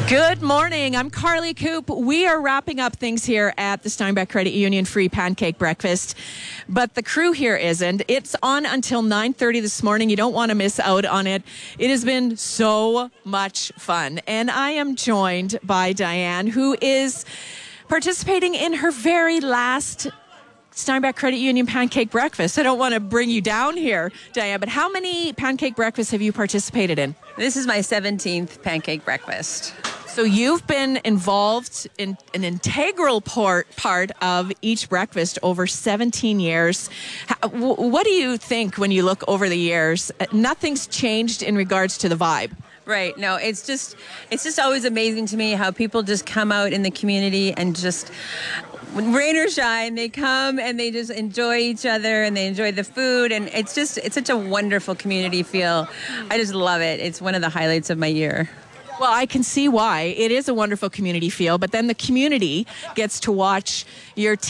Good morning. I'm Carly Coop. We are wrapping up things here at the Steinbach Credit Union free pancake breakfast, but the crew here isn't. It's on until 9:30 this morning. You don't want to miss out on it. It has been so much fun, and I am joined by Diane, who is participating in her very last Steinbach Credit Union pancake breakfast. I don't want to bring you down here, Diane, but how many pancake breakfasts have you participated in? This is my 17th pancake breakfast. So you've been involved in an integral part of each breakfast over 17 years. What do you think when you look over the years? Nothing's changed in regards to the vibe. Right. No, it's just always amazing to me how people just come out in the community and just, when rain or shine, they come and they just enjoy each other and they enjoy the food. And it's such a wonderful community feel. I just love it. It's one of the highlights of my year. Well, I can see why. It is a wonderful community feel, but then the community gets to watch your